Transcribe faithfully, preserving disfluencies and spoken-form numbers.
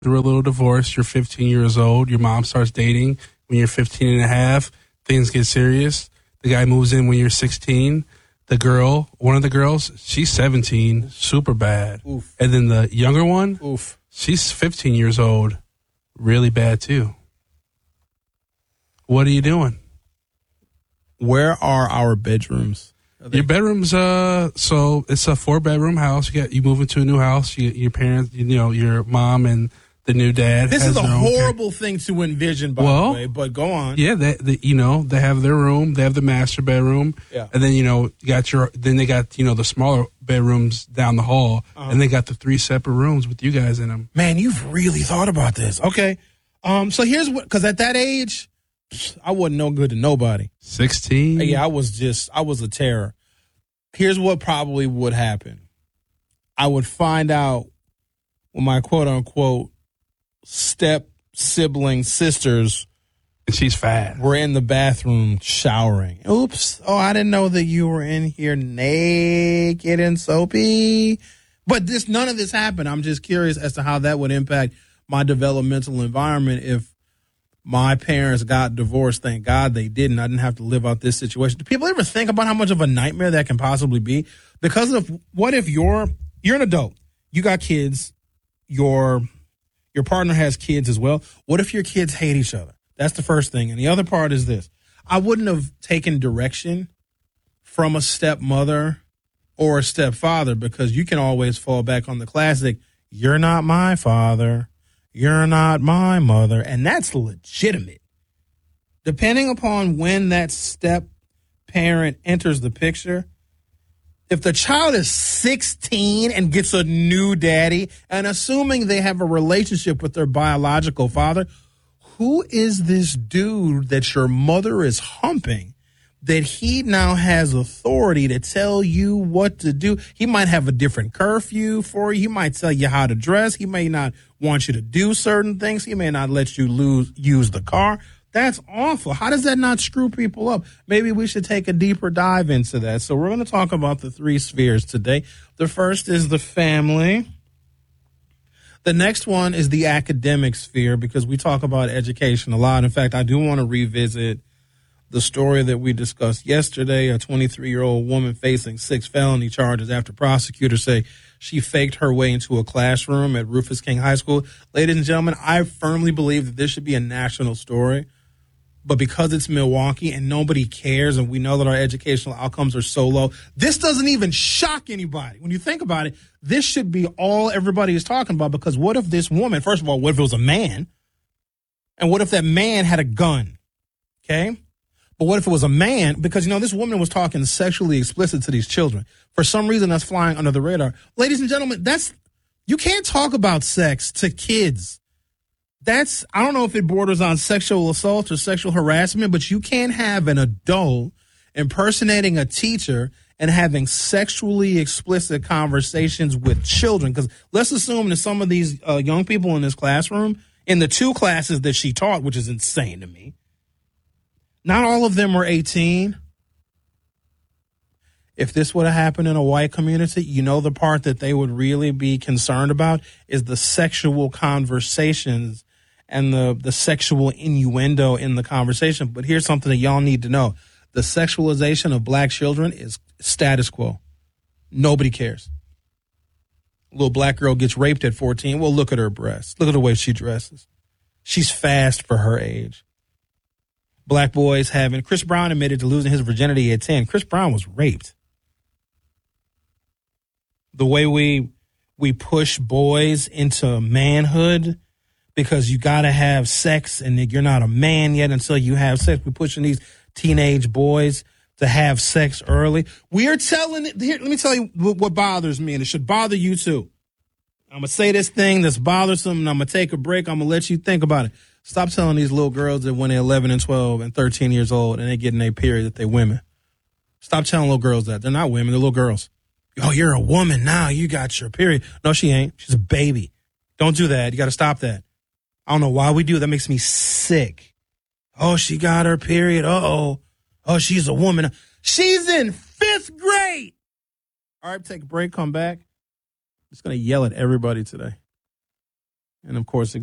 through a little divorce. You're fifteen years old. Your mom starts dating when you're fifteen and a half. Things get serious. The guy moves in when you're sixteen. The girl, one of the girls, she's seventeen, super bad. Oof. And then the younger one, Oof. she's fifteen years old, really bad too. What are you doing? Where are our bedrooms? Are they- Your bedroom's uh, so it's a four bedroom house. You got you move into a new house. You, your parents, you know, your mom and the new dad. This has is a their own horrible thing to envision, by Well, the way, but go on. Yeah, they, they, you know, they have their room. They have the master bedroom. Yeah. And then, you know, you got your, then they got, you know, the smaller bedrooms down the hall. Uh-huh. And they got the three separate rooms with you guys in them. Man, you've really thought about this. Okay. Um. So here's what, because at that age, I wasn't no good to nobody. sixteen? Yeah, I was just, I was a terror. Here's what probably would happen. I would find out when my quote unquote step sibling sisters And she's fat. were in the bathroom showering. Oops. Oh, I didn't know that you were in here naked and soapy. But this, none of this happened. I'm just curious as to how that would impact my developmental environment if my parents got divorced. Thank God they didn't. I didn't have to live out this situation. Do people ever think about how much of a nightmare that can possibly be? Because of what if you're you're an adult, you got kids, your your partner has kids as well. What if your kids hate each other? That's the first thing. And the other part is this. I wouldn't have taken direction from a stepmother or a stepfather because you can always fall back on the classic, you're not my father, you're not my mother, and that's legitimate. Depending upon when that step parent enters the picture, if the child is sixteen and gets a new daddy, and assuming they have a relationship with their biological father, who is this dude that your mother is humping that he now has authority to tell you what to do? He might have a different curfew for you. He might tell you how to dress. He may not want you to do certain things. He may not let you lose, use the car. That's awful. How does that not screw people up? Maybe we should take a deeper dive into that. So we're going to talk about the three spheres today. The first is the family. The next one is the academic sphere because we talk about education a lot. In fact, I do want to revisit the story that we discussed yesterday, a twenty-three-year-old woman facing six felony charges after prosecutors say she faked her way into a classroom at Rufus King High School. Ladies and gentlemen, I firmly believe that this should be a national story. But because it's Milwaukee and nobody cares and we know that our educational outcomes are so low, this doesn't even shock anybody. When you think about it, this should be all everybody is talking about because what if this woman, first of all, what if it was a man? And what if that man had a gun? Okay? But what if it was a man? Because, you know, this woman was talking sexually explicit to these children. For some reason, that's flying under the radar. Ladies and gentlemen, that's you can't talk about sex to kids. That's, I don't know if it borders on sexual assault or sexual harassment, but you can't have an adult impersonating a teacher and having sexually explicit conversations with children. Because let's assume that some of these uh, young people in this classroom, in the two classes that she taught, which is insane to me, not all of them were eighteen. If this would have happened in a white community, you know the part that they would really be concerned about is the sexual conversations and the, the sexual innuendo in the conversation. But here's something that y'all need to know. The sexualization of black children is status quo. Nobody cares. A little black girl gets raped at fourteen. Well, look at her breasts. Look at the way she dresses. She's fast for her age. Black boys having, Chris Brown admitted to losing his virginity at ten. Chris Brown was raped. The way we we push boys into manhood because you got to have sex and you're not a man yet until you have sex. We're pushing these teenage boys to have sex early. We are telling it. Here, let me tell you what, what bothers me, and it should bother you too. I'm going to say this thing that's bothersome, and I'm going to take a break. I'm going to let you think about it. Stop telling these little girls that when they're eleven and twelve and thirteen years old and they're getting their period that they're women. Stop telling little girls that. They're not women. They're little girls. Oh, you're a woman now. You got your period. No, she ain't. She's a baby. Don't do that. You got to stop that. I don't know why we do it. That makes me sick. Oh, she got her period. Uh-oh. Oh, she's a woman. She's in fifth grade. All right, take a break. Come back. I'm just going to yell at everybody today. And of course, it